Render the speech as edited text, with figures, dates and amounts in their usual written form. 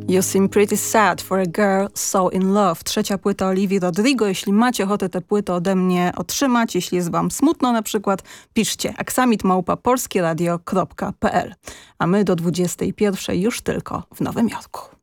You Seem Pretty Sad for a Girl So in Love. Trzecia płyta Olivii Rodrigo. Jeśli macie ochotę tę płytę ode mnie otrzymać, jeśli jest wam smutno na przykład, piszcie aksamit@polskieradio.pl. A my do 21 już tylko w Nowym Jorku.